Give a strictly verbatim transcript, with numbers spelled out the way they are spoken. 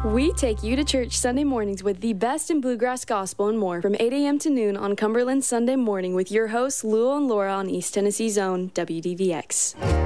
We take you to church Sunday mornings with the best in bluegrass gospel and more from eight a.m. to noon on Cumberland Sunday Morning with your hosts, Lou and Laura on East Tennessee's own W D V X.